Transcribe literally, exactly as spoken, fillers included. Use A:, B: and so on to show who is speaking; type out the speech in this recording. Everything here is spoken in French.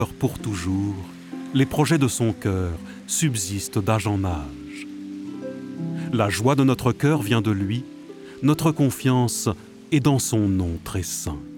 A: pour toujours, les projets de son cœur subsistent d'âge en âge. La joie de notre cœur vient de lui, notre confiance est dans son nom très saint.